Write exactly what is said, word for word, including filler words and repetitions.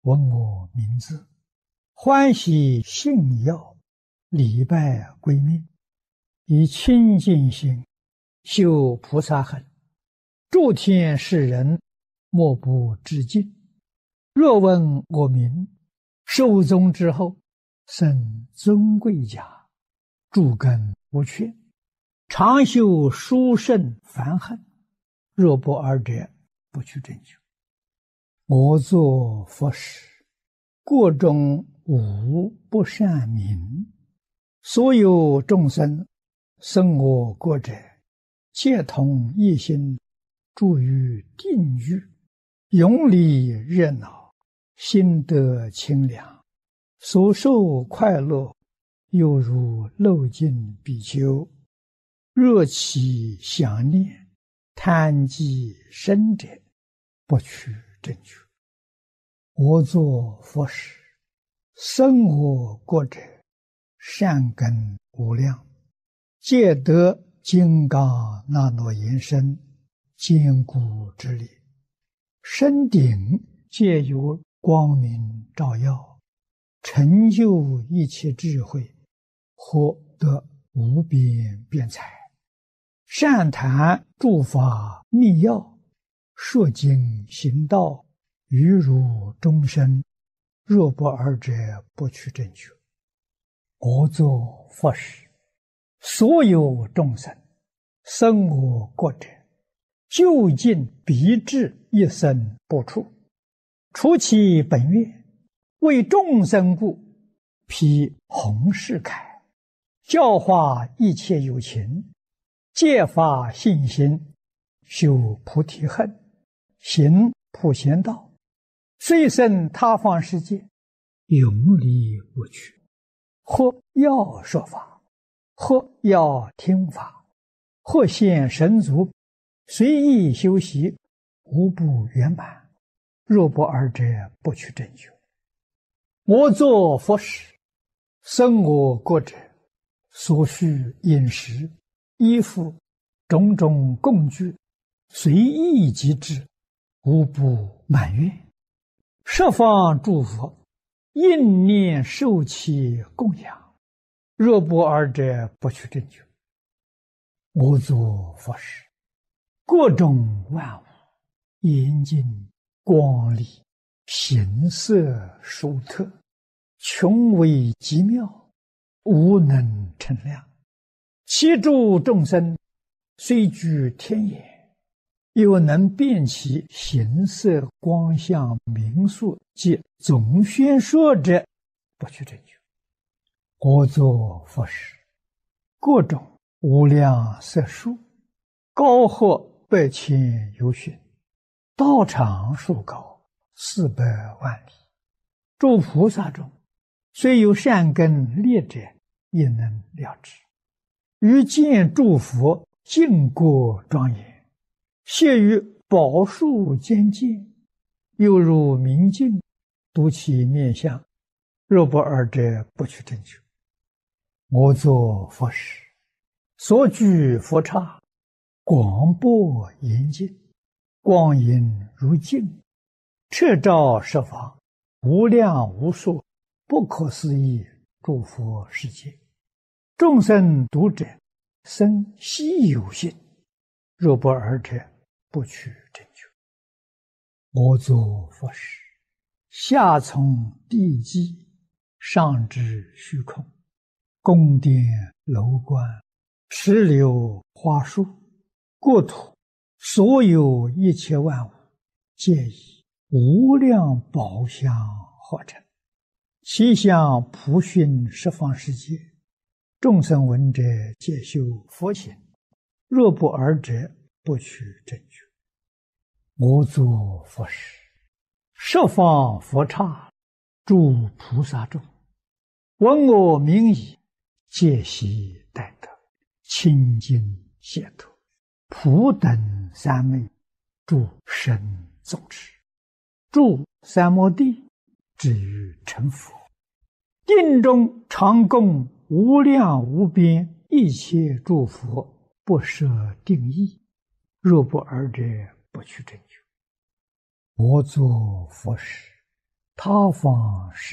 闻我名字，欢喜信要，礼拜归命，以清净心修菩萨行，诸天世人莫不致敬。若闻我名，寿终之后，生尊贵家，诸根无缺，常修殊胜梵行。若不尔者，不去正觉。我作佛时，过中无不善名。所有众生生我过者，皆同一心，住于定狱，永离热闹，心得清凉，所受快乐，犹如漏尽比丘。若其想念，贪积深者，不取正觉。我作佛时，生我过者，善根无量，皆得金刚那罗延伸，坚固之力。身顶皆有光明照耀，成就一切智慧，获得无边辩才。善谈诸法密要，说经行道，于如终身。若不尔者，不取正觉。我作佛时，所有众生生我过者，究竟必至一生不出。除其本愿，为众生故，披弘誓铠，教化一切有情，戒发信心，修菩提恨，行普贤道，虽生他方世界，永离不去。或要说法，或要听法，或现神足，随意修习，无不圆满。若不尔者，不取正觉。我作佛时，生我过者，所需饮食、衣服、种种供具，随意即至，无不满愿。十方诸佛应念受其供养。若不尔者，不取正觉。我作佛时，各种万物严净光丽，形色殊特，穷微极妙，无能称量。其诸众生虽居天眼，又能辨其形色光相名数及总宣说者，不取正觉。我作佛时，各种无量色数，高或百千由旬，道长数高，四百万里。诸菩萨中，虽有善根劣者，也能了知。于见诸佛净国庄严，谢于宝树间见，犹如明镜，睹其面相。若不尔者，不取正觉。我作佛时，所居佛刹，广博严净，光影如镜，彻照十方，无量无数，不可思议诸佛世界。众生读者，生希有信。若不尔者，不取正觉。我作佛时，下从地基，上至虚空，宫殿楼观，石榴花树，国土所有一切万物，皆以无量宝相化成，其相普熏十方世界。众生闻者，皆修佛行。若不尔者，不取正觉。我作佛时，十方佛刹，诸菩萨众，闻我名已，皆悉待得，清净解脱，普等三昧，诸神众持，住三摩地，至于成佛。定中常供无量无边一切诸佛，不设定义。若不尔者，不取正觉。我作佛时，他他方是